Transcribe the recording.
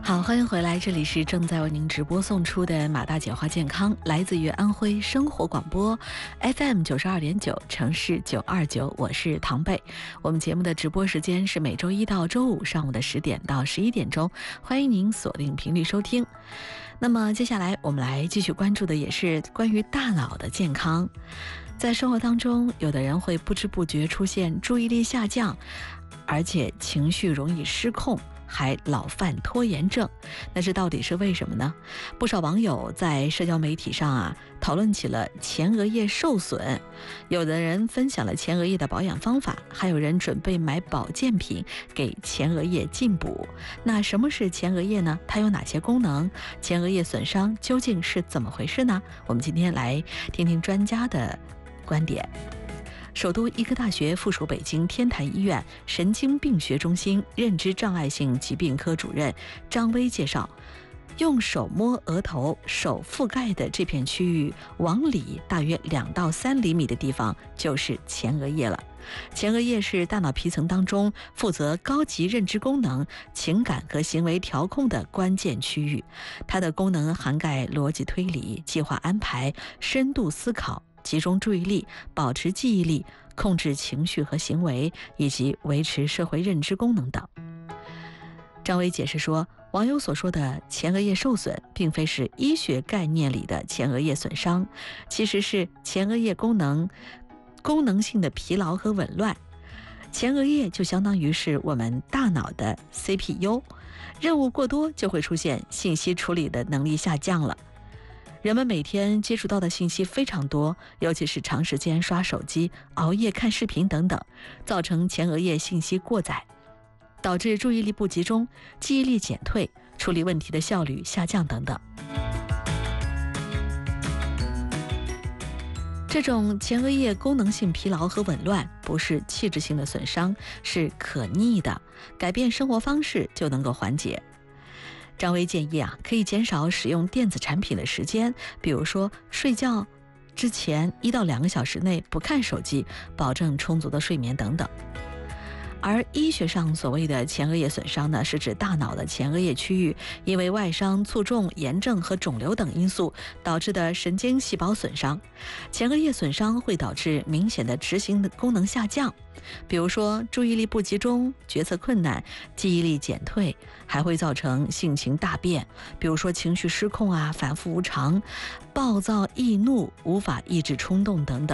好，欢迎回来，这里是正在为您直播送出的马大姐话健康，来自于安徽生活广播 FM92.9 城市929，我是唐贝。我们节目的直播时间是每周一到周五上午的10点到11点钟，欢迎您锁定频率收听。那么接下来我们来继续关注的也是关于大脑的健康。在生活当中，有的人会不知不觉出现注意力下降，而且情绪容易失控，还老犯拖延症，那这到底是为什么呢？不少网友在社交媒体上讨论起了前额叶受损，有的人分享了前额叶的保养方法，还有人准备买保健品给前额叶进补。那什么是前额叶呢？它有哪些功能？前额叶损伤究竟是怎么回事呢？我们今天来听听专家的观点。首都医科大学附属北京天坛医院神经病学中心认知障碍性疾病科主任张薇介绍，用手摸额头，手覆盖的这片区域往里大约2到3厘米的地方就是前额叶了。前额叶是大脑皮层当中负责高级认知功能、情感和行为调控的关键区域，它的功能涵盖逻辑推理、计划安排、深度思考、集中注意力、保持记忆力、控制情绪和行为，以及维持社会认知功能等。张薇解释说，网友所说的前额叶受损并非是医学概念里的前额叶损伤，其实是前额叶功能性的疲劳和紊乱。前额叶就相当于是我们大脑的 CPU， 任务过多就会出现信息处理的能力下降了。人们每天接触到的信息非常多，尤其是长时间刷手机、熬夜看视频等等，造成前额叶信息过载，导致注意力不集中、记忆力减退、处理问题的效率下降等等。这种前额叶功能性疲劳和紊乱不是器质性的损伤，是可逆的，改变生活方式就能够缓解。张薇建议可以减少使用电子产品的时间，比如说睡觉之前1到2个小时内不看手机，保证充足的睡眠等等。而医学上所谓的前额叶损伤呢，是指大脑的前额叶区域因为外伤、卒中、炎症和肿瘤等因素导致的神经细胞损伤。前额叶损伤会导致明显的执行的功能下降，比如说注意力不集中、决策困难、记忆力减退，还会造成性情大变，比如说情绪失控反复无常、暴躁易怒、无法抑制冲动等等。